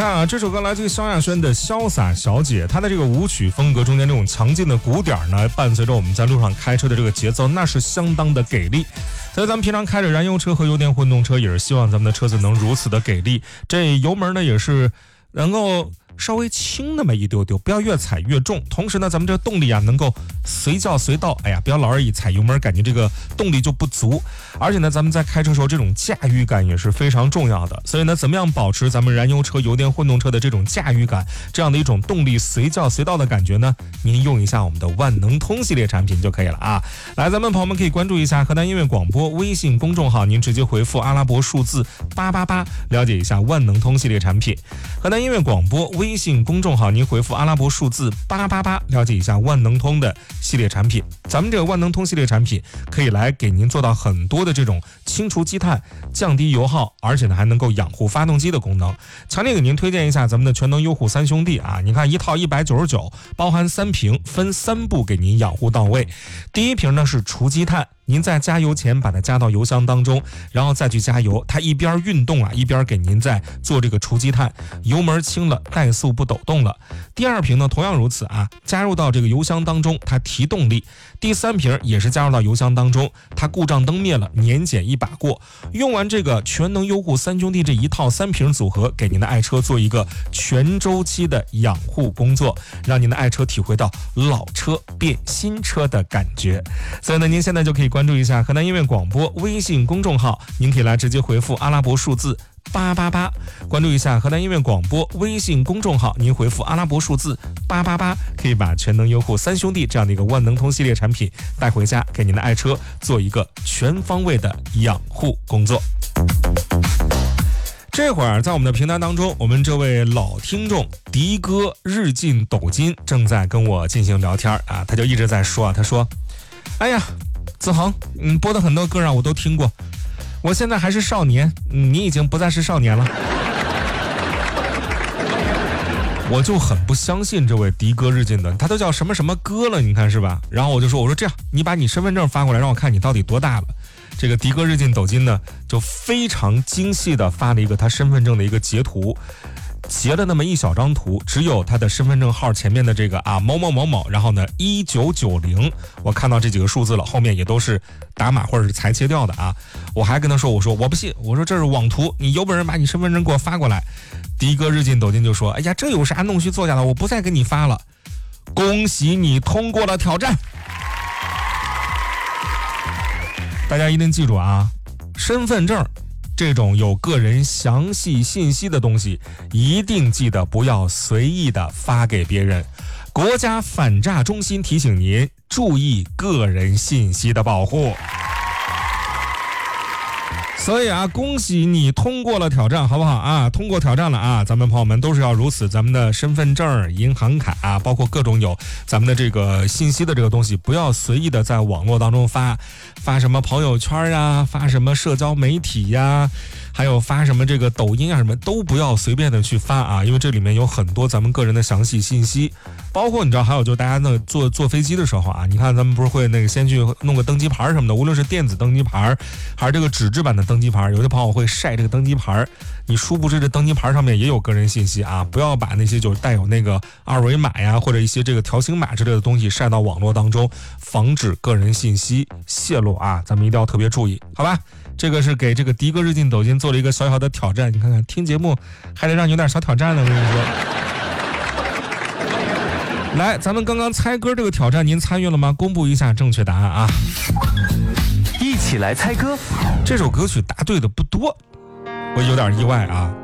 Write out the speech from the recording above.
看啊，这首歌来自于萧亚轩的《潇洒小姐》，她的这个舞曲风格中间这种强劲的鼓点呢，伴随着我们在路上开车的这个节奏，那是相当的给力。所以咱们平常开着燃油车和油电混动车，也是希望咱们的车子能如此的给力。这油门呢，也是能够稍微轻那么一丢丢，不要越踩越重。同时呢，咱们这个动力啊能够随叫随到，不要老是一踩油门，感觉这个动力就不足。而且呢，咱们在开车时候这种驾驭感也是非常重要的。所以呢，怎么样保持咱们燃油车、油电混动车的这种驾驭感，这样的一种动力随叫随到的感觉呢？您用一下我们的万能通系列产品就可以了啊。来，咱们朋友们可以关注一下河南音乐广播微信公众号，您直接回复阿拉伯数字888，了解一下万能通系列产品。河南音乐广播微信公众号，您回复阿拉伯数字888，了解一下万能通的系列产品。咱们这个万能通系列产品可以来给您做到很多的这种清除积碳、降低油耗，而且呢还能够养护发动机的功能。强烈给您推荐一下咱们的全能优护三兄弟啊！你看一套199，包含3瓶，分3步给您养护到位。第一瓶呢是除积碳。您在加油前把它加到油箱当中，然后再去加油，它一边运动一边给您在做这个除积碳，油门轻了，怠速不抖动了。第二瓶呢同样如此啊，加入到这个油箱当中，它提动力。第3瓶也是加入到油箱当中，它故障灯灭了，年检一把过。用完这个全能优护三兄弟这一套3瓶组合，给您的爱车做一个全周期的养护工作，让您的爱车体会到老车变新车的感觉。所以呢，您现在就可以关注一下河南音乐广播微信公众号，您可以来直接回复阿拉伯数字888，关注一下河南音乐广播微信公众号，您回复阿拉伯数字888，可以把全能优护三兄弟这样的一个万能通系列产品带回家，给您的爱车做一个全方位的养护工作。这会儿在我们的平台当中，我们这位老听众迪哥日进斗金正在跟我进行聊天啊，他就一直在说他说，哎呀，子恒，播的很多歌我都听过，我现在还是少年，你已经不再是少年了。我就很不相信这位迪哥日进的，他都叫什么什么哥了，你看是吧？然后我就说，我说这样，你把你身份证发过来，让我看你到底多大了。这个迪哥日进斗金呢，就非常精细的发了一个他身份证的一个截图。截了那么一小张图，只有他的身份证号前面的这个某某某某，然后呢1990，我看到这几个数字了，后面也都是打码或者是裁切掉的啊。我还跟他说，我说我不信，我说这是网图，你有本事把你身份证给我发过来。迪哥日进斗金就说，哎呀，这有啥弄虚作假的，我不再给你发了。恭喜你通过了挑战。大家一定记住啊，身份证这种有个人详细信息的东西，一定记得不要随意的发给别人。国家反诈中心提醒您，注意个人信息的保护。所以恭喜你通过了挑战，好不好啊？通过挑战了啊！咱们朋友们都是要如此，咱们的身份证、银行卡包括各种有咱们的这个信息的这个东西，不要随意的在网络当中发什么朋友圈发什么社交媒体还有发什么这个抖音什么都不要随便的去发因为这里面有很多咱们个人的详细信息，包括你知道还有就是大家呢坐飞机的时候你看咱们不是会那个先去弄个登机牌什么的，无论是电子登机牌还是这个纸质版的登机牌，有些朋友会晒这个登机牌，你殊不知这登机牌上面也有个人信息不要把那些就是带有那个二维码或者一些这个条形码之类的东西晒到网络当中，防止个人信息泄露咱们一定要特别注意，好吧？这个是给这个迪哥日进斗金做了一个小小的挑战，你看看听节目还得让你有点小挑战呢，我跟你说。来，咱们刚刚猜歌这个挑战您参与了吗？公布一下正确答案一起来猜歌。 这首歌曲答对的不多，我有点意外